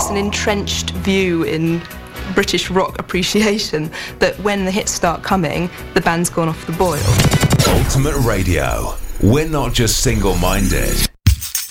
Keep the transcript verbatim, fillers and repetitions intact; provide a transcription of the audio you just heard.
it's an entrenched view in British rock appreciation that when the hits start coming, the band's gone off the boil. Ultimate Radio. We're not just single-minded,